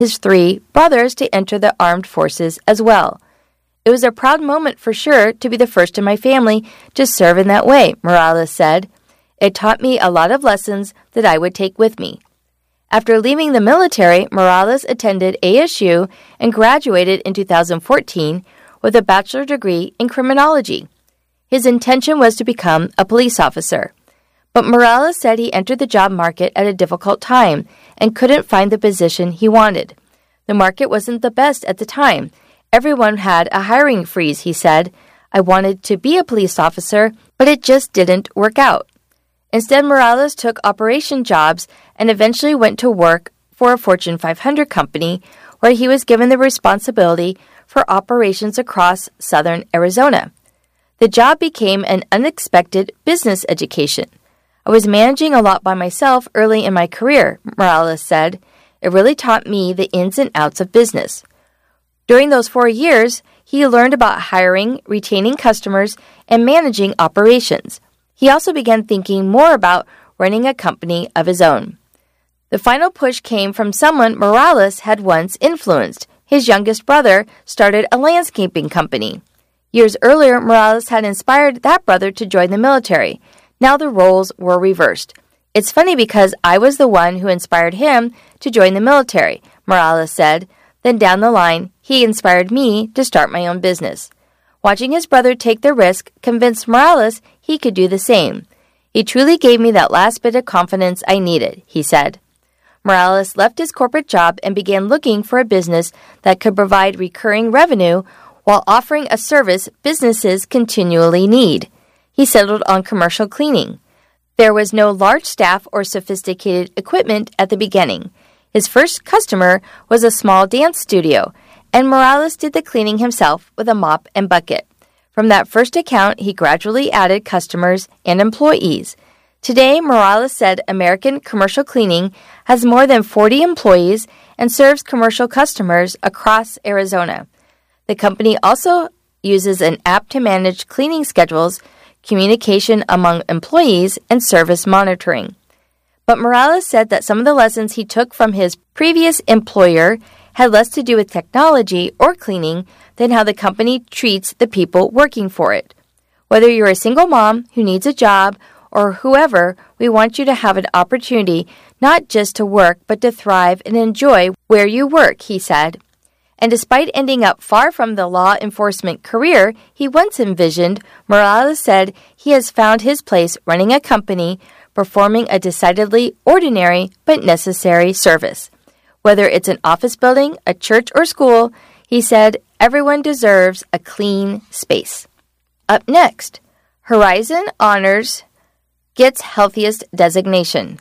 his 3 brothers to enter the armed forces as well. It was a proud moment for sure to be the first in my family to serve in that way, Morales said. It taught me a lot of lessons that I would take with me. After leaving the military, Morales attended ASU and graduated in 2014 with a bachelor's degree in criminology. His intention was to become a police officer. But Morales said he entered the job market at a difficult time and couldn't find the position he wanted. The market wasn't the best at the time. Everyone had a hiring freeze, he said. I wanted to be a police officer, but it just didn't work out. Instead, Morales took operation jobs and eventually went to work for a Fortune 500 company where he was given the responsibility for operations across southern Arizona. The job became an unexpected business education. I was managing a lot by myself early in my career, Morales said. It really taught me the ins and outs of business. During those 4 years, he learned about hiring, retaining customers, and managing operations. He also began thinking more about running a company of his own. The final push came from someone Morales had once influenced. His youngest brother started a landscaping company. Years earlier, Morales had inspired that brother to join the military. Now the roles were reversed. It's funny because I was the one who inspired him to join the military, Morales said. Then down the line, he inspired me to start my own business. Watching his brother take the risk convinced Morales he could do the same. He truly gave me that last bit of confidence I needed, he said. Morales left his corporate job and began looking for a business that could provide recurring revenue while offering a service businesses continually need. He settled on commercial cleaning. There was no large staff or sophisticated equipment at the beginning. His first customer was a small dance studio, and Morales did the cleaning himself with a mop and bucket. From that first account, he gradually added customers and employees. Today, Morales said American Commercial Cleaning has more than 40 employees and serves commercial customers across Arizona. The company also uses an app to manage cleaning schedules, communication among employees, and service monitoring. But Morales said that some of the lessons he took from his previous employer had less to do with technology or cleaning than how the company treats the people working for it. Whether you're a single mom who needs a job or whoever, we want you to have an opportunity not just to work but to thrive and enjoy where you work, he said. And despite ending up far from the law enforcement career he once envisioned, Morales said he has found his place running a company, performing a decidedly ordinary but necessary service. Whether it's an office building, a church, or school, he said everyone deserves a clean space. Up next, Horizon Honors gets Healthiest Designation.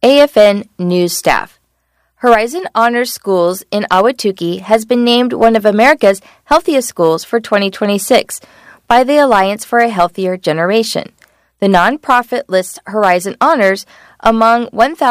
AFN News Staff. Horizon Honors Schools in Ahwatukee has been named one of America's healthiest schools for 2026 by the Alliance for a Healthier Generation. The nonprofit lists Horizon Honors among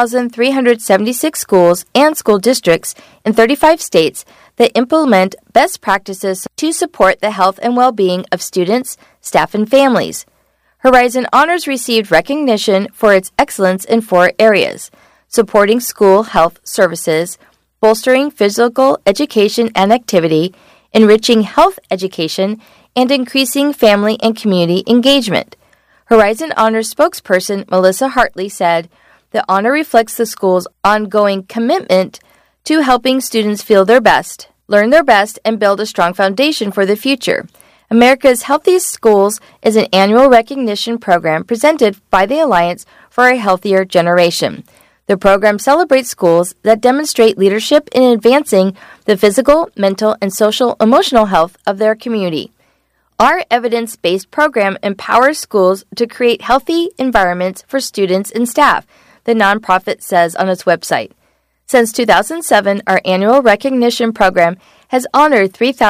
1,376 schools and school districts in 35 states that implement best practices to support the health and well-being of students, staff, and families. Horizon Honors received recognition for its excellence in 4 areas: supporting school health services, bolstering physical education and activity, enriching health education, and increasing family and community engagement. Horizon Honors spokesperson Melissa Hartley said, "The honor reflects the school's ongoing commitment to helping students feel their best, learn their best, and build a strong foundation for the future." America's Healthiest Schools is an annual recognition program presented by the Alliance for a Healthier Generation. The program celebrates schools that demonstrate leadership in advancing the physical, mental, and social-emotional health of their community. Our evidence-based program empowers schools to create healthy environments for students and staff, the nonprofit says on its website. Since 2007, our annual recognition program has honored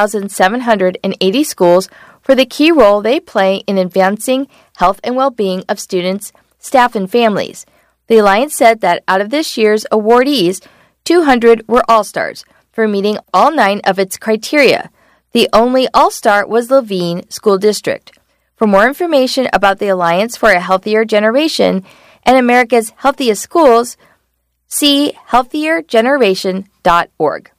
3,780 schools for the key role they play in advancing health and well-being of students, staff, and families. The Alliance said that out of this year's awardees, 200 were all-stars for meeting all 9 of its criteria. The only all-star was Levine School District. For more information about the Alliance for a Healthier Generation and America's Healthiest Schools, see healthiergeneration.org.